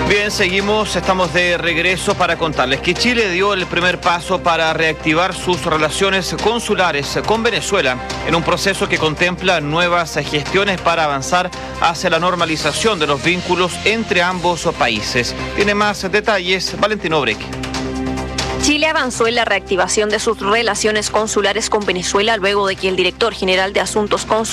Bien, estamos de regreso para contarles que Chile dio el primer paso para reactivar sus relaciones consulares con Venezuela en un proceso que contempla nuevas gestiones para avanzar hacia la normalización de los vínculos entre ambos países. Tiene más detalles Valentino Breck. Chile avanzó en la reactivación de sus relaciones consulares con Venezuela luego de que el director general de Asuntos Consulares